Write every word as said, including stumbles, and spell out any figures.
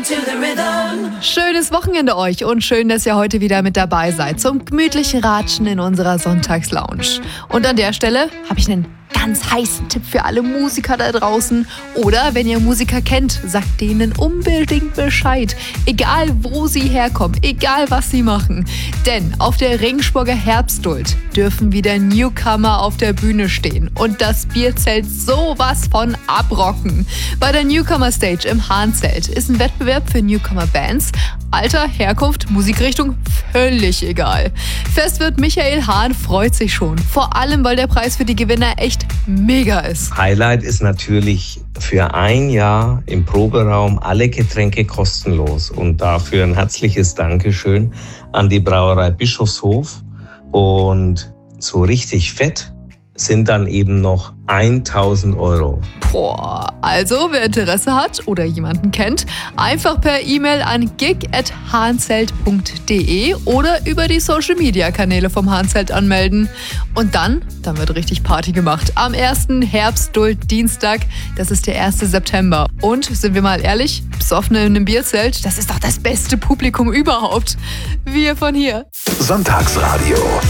Schönes Wochenende euch und schön, dass ihr heute wieder mit dabei seid zum gemütlichen Ratschen in unserer Sonntagslounge. Und an der Stelle habe ich einen ganz heißen Tipp für alle Musiker da draußen. Oder wenn ihr Musiker kennt, sagt denen unbedingt Bescheid. Egal wo sie herkommen, egal was sie machen. Denn auf der Ringsburger Herbstduld dürfen wieder Newcomer auf der Bühne stehen und das Bierzelt sowas von abrocken. Bei der Newcomer Stage im Hahnzelt ist ein Wettbewerb für Newcomer-Bands. Alter, Herkunft, Musikrichtung, völlig egal. Fest wird Michael Hahn freut sich schon. Vor allem, weil der Preis für die Gewinner echt mega ist. Highlight ist natürlich für ein Jahr im Proberaum alle Getränke kostenlos. Und dafür ein herzliches Dankeschön an die Brauerei Bischofshof. Und so richtig fett sind dann eben noch tausend Euro. Boah, also wer Interesse hat oder jemanden kennt, einfach per E-Mail an gig at hahnzelt punkt de oder über die Social-Media-Kanäle vom Hahnzelt anmelden. Und dann, dann wird richtig Party gemacht. Am ersten Herbstduld-Dienstag, das ist der erste September. Und, sind wir mal ehrlich, Besoffene in einem Bierzelt, das ist doch das beste Publikum überhaupt. Wir von hier. Sonntagsradio